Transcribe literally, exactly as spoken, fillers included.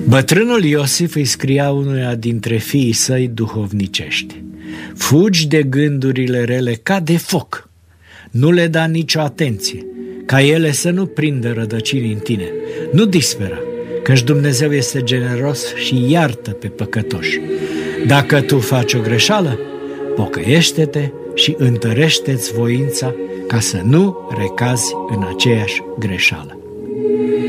Bătrânul Iosif îi scria unuia dintre fiii săi duhovnicești: fugi de gândurile rele ca de foc, nu le da nicio atenție, ca ele să nu prindă rădăcini în tine. Nu dispera, căci Dumnezeu este generos și iartă pe păcătoși. Dacă tu faci o greșeală, pocăiește-te și întărește-ți voința ca să nu recazi în aceeași greșeală.